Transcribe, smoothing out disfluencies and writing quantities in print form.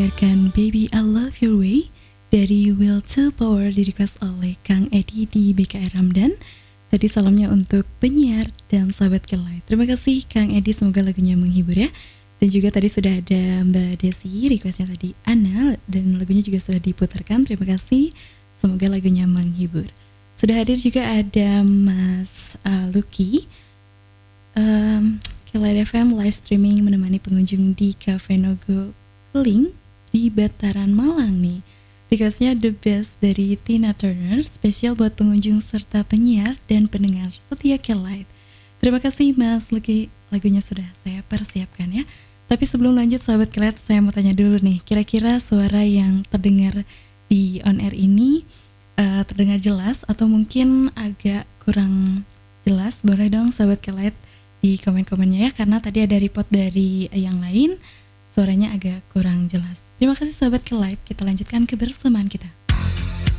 mendengarkan Baby I Love Your Way dari Will to Power di-request oleh Kang Edi di BKR Ramdan. Tadi salamnya untuk penyiar dan sahabat Kelai. Terima kasih Kang Edi, semoga lagunya menghibur ya. Dan juga tadi sudah ada Mbak Desi, requestnya tadi Ana, dan lagunya juga sudah diputarkan. Terima kasih, semoga lagunya menghibur. Sudah hadir juga ada Mas Lucky. Kelai FM live streaming menemani pengunjung di Cafe Nogo Keling di Bataran Malang nih. Requestnya The Best dari Tina Turner, spesial buat pengunjung serta penyiar dan pendengar setia Kelite. Terima kasih Mas Lucky, lagunya sudah saya persiapkan ya. Tapi sebelum lanjut sahabat Kelite, saya mau tanya dulu nih, kira-kira suara yang terdengar di on air ini terdengar jelas atau mungkin agak kurang jelas? Boleh dong sahabat Kelite di komen-komennya ya, karena tadi ada report dari yang lain suaranya agak kurang jelas. Terima kasih sahabat Kelite, kita lanjutkan kebersamaan kita.